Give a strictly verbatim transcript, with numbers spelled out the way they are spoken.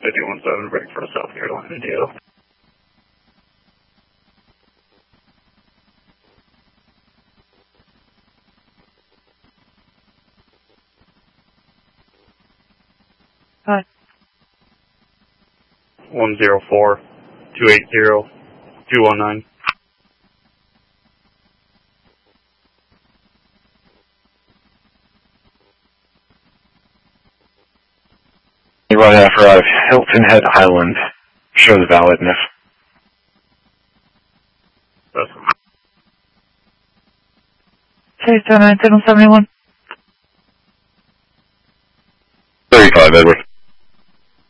fifty one seven, break for South Carolina D O. Hi. one zero four, two eight zero, two one nine. Right after out of Hilton Head Island. Shows validness. That's Chase two nine seven seventy one. thirty-five, Edward.